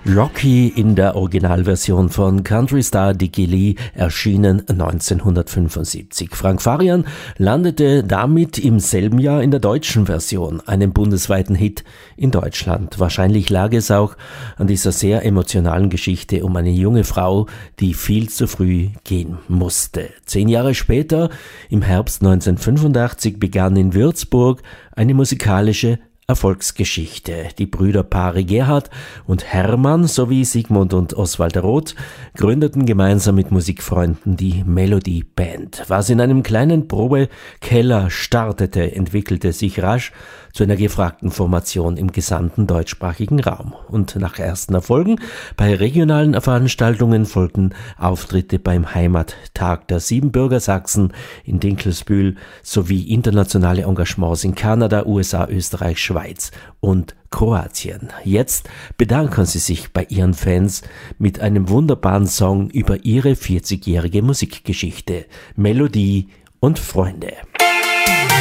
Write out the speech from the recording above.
Rocky in der Originalversion von Country-Star Dicky Lee, erschienen 1975. Frank Farian landete damit im selben Jahr in der deutschen Version, einem bundesweiten Hit in Deutschland. Wahrscheinlich lag es auch an dieser sehr emotionalen Geschichte um eine junge Frau, die viel zu früh gehen musste. 10 Jahre später, im Herbst 1985, begann in Würzburg eine musikalische Erfolgsgeschichte. Die Brüderpaare Gerhard und Hermann sowie Sigmund und Oswald Roth gründeten gemeinsam mit Musikfreunden die Melodie Band. Was in einem kleinen Probekeller startete, entwickelte sich rasch zu einer gefragten Formation im gesamten deutschsprachigen Raum. Und nach ersten Erfolgen bei regionalen Veranstaltungen folgten Auftritte beim Heimattag der Siebenbürger Sachsen in Dinkelsbühl sowie internationale Engagements in Kanada, USA, Österreich, Schweiz und Kroatien. Jetzt bedanken sie sich bei ihren Fans mit einem wunderbaren Song über ihre 40-jährige Musikgeschichte. Melodie und Freunde.